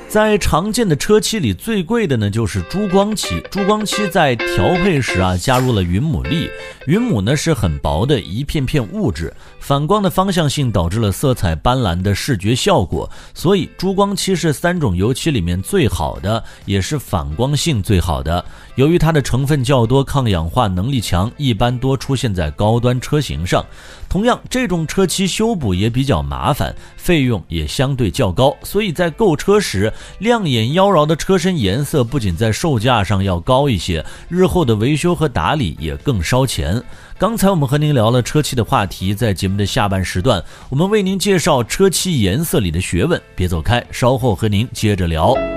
在常见的车漆里，最贵的呢就是珠光漆。珠光漆在调配时加入了云母粒，云母呢是很薄的一片片物质，反光的方向性导致了色彩斑斓的视觉效果，所以珠光漆是3种油漆里面最好的，也是反光性最好的。由于它的成分较多，抗氧化能力强，一般多出现在高端车型上。同样，这种车漆修补也比较麻烦，费用也相对较高，所以在购车时，亮眼妖娆的车身颜色不仅在售价上要高一些，日后的维修和打理也更烧钱。刚才我们和您聊了车漆的话题，在节目的下半时段，我们为您介绍车漆颜色里的学问，别走开，稍后和您接着聊。